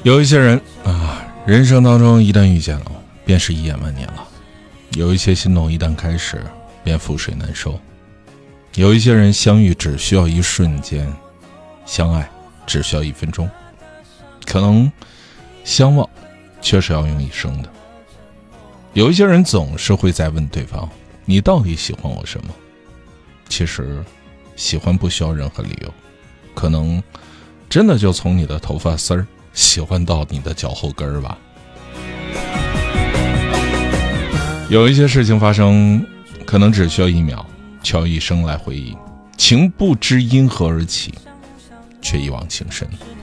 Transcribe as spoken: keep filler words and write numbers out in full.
有一些人啊，人生当中一旦遇见了，便是一眼万年了。有一些心动一旦开始，便覆水难收。有一些人相遇只需要一瞬间，相爱只需要一分钟，可能相忘却是要用一生的。有一些人总是会在问对方，你到底喜欢我什么？其实喜欢不需要任何理由，可能真的就从你的头发丝儿喜欢到你的脚后跟儿吧。有一些事情发生，可能只需要一秒，却要一生来回忆。情不知因何而起，却一往情深。